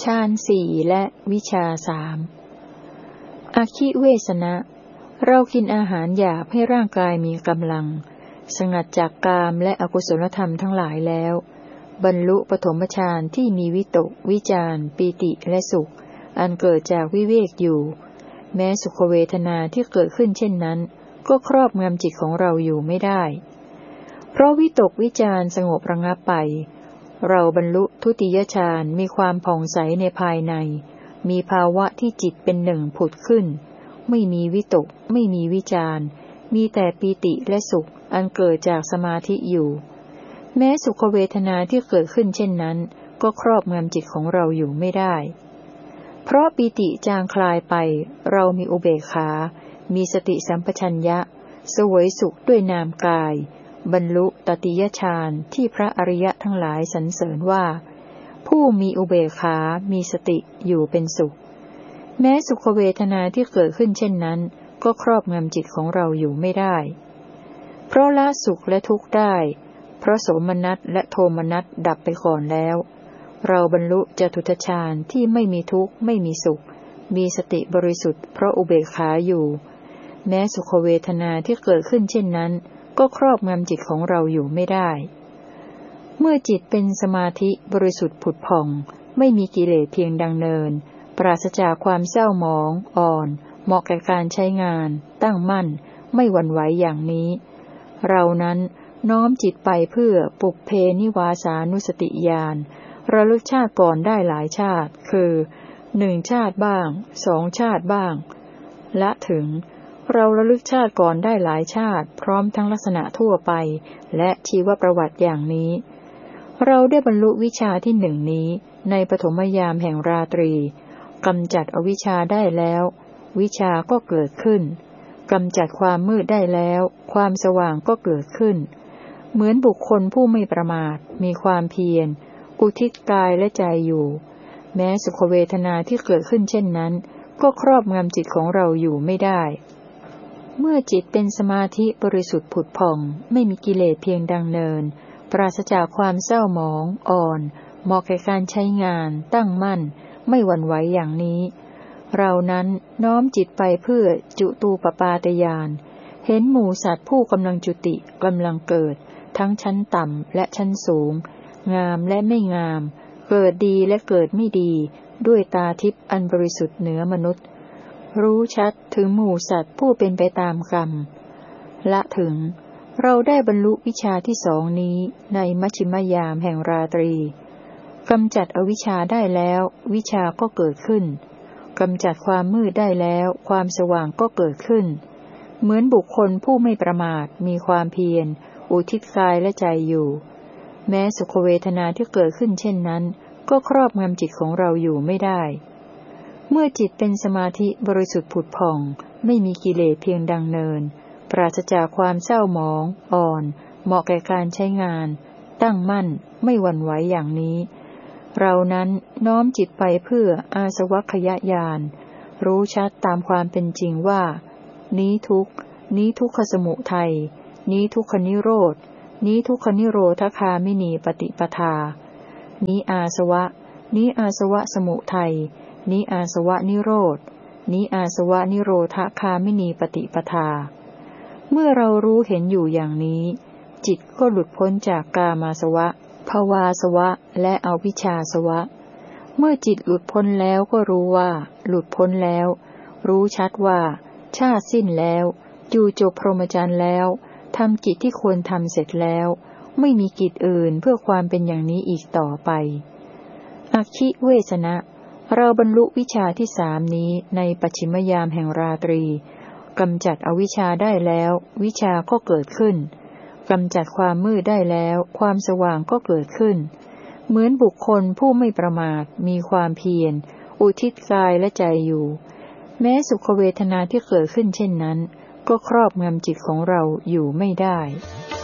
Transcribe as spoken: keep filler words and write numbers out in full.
ฌานสี่และวิชาสามอคิเวสนะเรากินอาหารหยาบให้ร่างกายมีกำลังสงัดจากกามและอกุศลธรรมทั้งหลายแล้วบรรลุปฐมฌานที่มีวิตกวิจารปีติและสุขอันเกิดจากวิเวกอยู่แม้สุขเวทนาที่เกิดขึ้นเช่นนั้นก็ครอบงำจิตของเราอยู่ไม่ได้เพราะวิตกวิจารสงบระงับไปเราบรรลุทุติยฌานมีความผ่องใสในภายในมีภาวะที่จิตเป็นหนึ่งผุดขึ้นไม่มีวิตกไม่มีวิจารมีแต่ปีติและสุขอันเกิดจากสมาธิอยู่แม้สุขเวทนาที่เกิดขึ้นเช่นนั้นก็ครอบงำจิตของเราอยู่ไม่ได้เพราะปีติจางคลายไปเรามีอุเบกขามีสติสัมปชัญญะเสวยสุขด้วยนามกายบรรลุตติยฌานที่พระอริยะทั้งหลายสรรเสริญว่าผู้มีอุเบกขามีสติอยู่เป็นสุขแม้สุขเวทนาที่เกิดขึ้นเช่นนั้นก็ครอบงำจิตของเราอยู่ไม่ได้เพราะละสุขและทุกข์ได้เพราะโสมนัสและโทมนัสดับไปก่อนแล้วเราบรรลุจตุตฌานที่ไม่มีทุกข์ไม่มีสุขมีสติบริสุทธิ์เพราะอุเบกขาอยู่แม้สุขเวทนาที่เกิดขึ้นเช่นนั้นก็ครอบงำจิตของเราอยู่ไม่ได้เมื่อจิตเป็นสมาธิบริสุทธิ์ผุดผ่องไม่มีกิเลสเพียงดังเนินปราศจากความเศร้าหมองอ่อนเหมาะแก่การใช้งานตั้งมั่นไม่หวั่นไหวอย่างนี้เรานั้นน้อมจิตไปเพื่อปุพเพนิวาสานุสติญาณระลึกชาติก่อนได้หลายชาติคือหนึ่งชาติบ้างสองชาติบ้างละถึงเราระลึกชาติก่อนได้หลายชาติพร้อมทั้งลักษณะทั่วไปและชีวประวัติอย่างนี้เราได้บรรลุวิชาที่หนึ่งนี้ในปฐมยามแห่งราตรีกำจัดอวิชชาได้แล้ววิชาก็เกิดขึ้นกำจัดความมืดได้แล้วความสว่างก็เกิดขึ้นเหมือนบุคคลผู้ไม่ประมาทมีความเพียรอุทิศกายและใจอยู่แม้สุขเวทนาที่เกิดขึ้นเช่นนั้นก็ครอบงำจิตของเราอยู่ไม่ได้เมื่อจิตเป็นสมาธิบริสุทธิ์ผุดผ่องไม่มีกิเลสเพียงดังเนินปราศจากความเศร้าหมองอ่อนเหมาะแก่การใช้งานตั้งมั่นไม่หวั่นไหวอย่างนี้เรานั้นน้อมจิตไปเพื่อจุตูปปาตญาณเห็นหมู่สัตว์ผู้กำลังจุติกำลังเกิดทั้งชั้นต่ำและชั้นสูงงามและไม่งามเกิดดีและเกิดไม่ดีด้วยตาทิพย์อันบริสุทธิ์เหนือมนุษย์รู้ชัดถึงหมู่สัตว์ผู้เป็นไปตามกรรมละถึงเราได้บรรลุวิชาที่สองนี้ในมัชฌิมยามแห่งราตรีกำจัดอวิชชาได้แล้ววิชาก็เกิดขึ้นกำจัดความมืดได้แล้วความสว่างก็เกิดขึ้นเหมือนบุคคลผู้ไม่ประมาทมีความเพียรอุทิศกายและใจอยู่แม้สุขเวทนาที่เกิดขึ้นเช่นนั้นก็ครอบงำจิตของเราอยู่ไม่ได้เมื่อจิตเป็นสมาธิบริสุทธิ์ผุดผ่องไม่มีกิเลสเพียงดังเนินปราศจากความเศร้าหมองอ่อนเหมาะแก่การใช้งานตั้งมั่นไม่หวั่นไหวอย่างนี้เรานั้นน้อมจิตไปเพื่ออาสวัคยญาณรู้ชัดตามความเป็นจริงว่านี้ทุกข์นี้ทุกขสมุทัยนี้ทุกขนิโรธนี้ทุกขนิโรธคามินีปฏิปทานี้อาสวะนี้อาสวะสมุทัยนี้อาสวะนิโรธนี้อาสวะนิโรธคามินีปฏิปทาเมื่อเรารู้เห็นอยู่อย่างนี้จิตก็หลุดพ้นจากกามาสวะภวาสวะและอวิชชาสวะเมื่อจิตหลุดพ้นแล้วก็รู้ว่าหลุดพ้นแล้วรู้ชัดว่าชาติสิ้นแล้วอยู่จบพรหมจรรย์แล้วทำกิจที่ควรทำเสร็จแล้วไม่มีกิจอื่นเพื่อความเป็นอย่างนี้อีกต่อไปอคิเวสนะเราบรรลุวิชาที่สามนี้ในปัจฉิมยามแห่งราตรีกำจัดอวิชชาได้แล้ววิชาก็เกิดขึ้นกำจัดความมืดได้แล้วความสว่างก็เกิดขึ้นเหมือนบุคคลผู้ไม่ประมาทมีความเพียรอุทิศกายและใจอยู่แม้สุขเวทนาที่เกิดขึ้นเช่นนั้นก็ครอบงำจิตของเราอยู่ไม่ได้